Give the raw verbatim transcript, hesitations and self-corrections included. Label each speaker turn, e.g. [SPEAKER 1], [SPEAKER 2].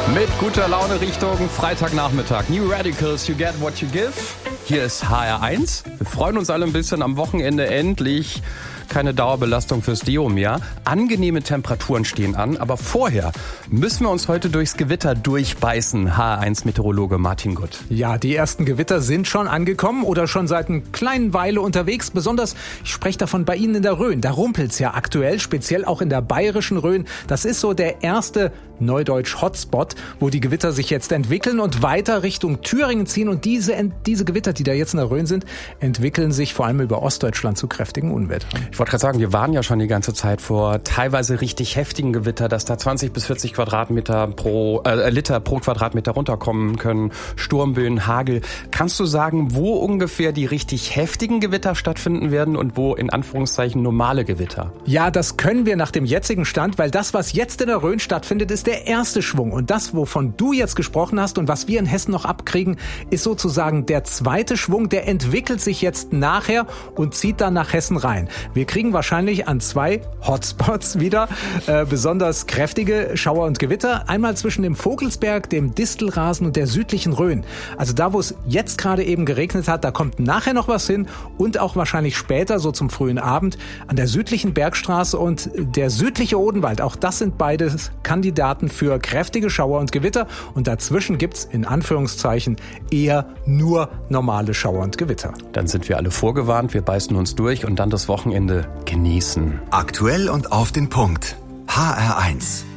[SPEAKER 1] Mit guter Laune Richtung Freitagnachmittag. New Radicals, you get what you give. Hier ist H R eins. Wir freuen uns alle ein bisschen am Wochenende endlich. Keine Dauerbelastung fürs Deo mehr. Angenehme Temperaturen stehen an, aber vorher müssen wir uns heute durchs Gewitter durchbeißen. H R eins Meteorologe Martin Gutt.
[SPEAKER 2] Ja, die ersten Gewitter sind schon angekommen oder schon seit einer kleinen Weile unterwegs. Besonders, ich spreche davon bei Ihnen in der Rhön. Da rumpelt's ja aktuell, speziell auch in der bayerischen Rhön. Das ist so der erste Neudeutsch Hotspot, wo die Gewitter sich jetzt entwickeln und weiter Richtung Thüringen ziehen. Und diese, diese Gewitter, die da jetzt in der Rhön sind, entwickeln sich vor allem über Ostdeutschland zu kräftigen Unwettern.
[SPEAKER 1] Ich wollte gerade sagen, wir waren ja schon die ganze Zeit vor teilweise richtig heftigen Gewitter, dass da zwanzig bis vierzig Quadratmeter pro äh, Liter pro Quadratmeter runterkommen können. Sturmböen, Hagel. Kannst du sagen, wo ungefähr die richtig heftigen Gewitter stattfinden werden und wo in Anführungszeichen normale Gewitter?
[SPEAKER 2] Ja, das können wir nach dem jetzigen Stand, weil das, was jetzt in der Rhön stattfindet, ist der erste Schwung. Und das, wovon du jetzt gesprochen hast und was wir in Hessen noch abkriegen, ist sozusagen der zweite Schwung. Der entwickelt sich jetzt nachher und zieht dann nach Hessen rein. Wir kriegen wahrscheinlich an zwei Hotspots wieder äh, besonders kräftige Schauer und Gewitter. Einmal zwischen dem Vogelsberg, dem Distelrasen und der südlichen Rhön. Also da, wo es jetzt gerade eben geregnet hat, da kommt nachher noch was hin und auch wahrscheinlich später, so zum frühen Abend, an der südlichen Bergstraße und der südliche Odenwald. Auch das sind beides Kandidaten für kräftige Schauer und Gewitter. Und dazwischen gibt's in Anführungszeichen eher nur normale Schauer und Gewitter.
[SPEAKER 1] Dann sind wir alle vorgewarnt, wir beißen uns durch und dann das Wochenende genießen.
[SPEAKER 3] Aktuell und auf den Punkt. H R eins.